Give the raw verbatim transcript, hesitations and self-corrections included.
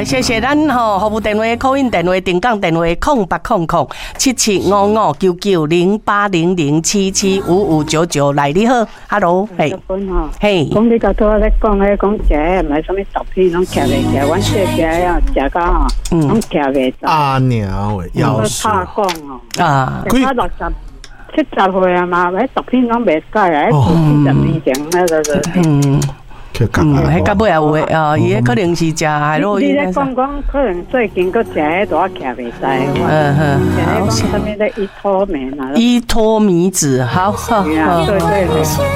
啊，谢谢咱吼服务电话、call in电话、定岗电话空八空空七七五五九九零八零零七七五五九九来，你好 ，Hello， 嘿，嘿， 讲你个多咧讲咧，讲食唔系什么毒品，拢吃袂起，阮小姐啊食到吼，拢吃袂着。 阿娘喂，要死！ 怕讲哦， 啊， 佢六十七十岁啊嘛，迄毒品拢袂改啊，迄四十年前那个个。嗯。 嗯，迄到尾也有诶，哦，伊迄可能是食海洛因。 你咧讲讲，可能最近佫食迄大徛袂知。嗯哼，好。什么咧伊托米啊？ 伊托米子，好好好。 对对对。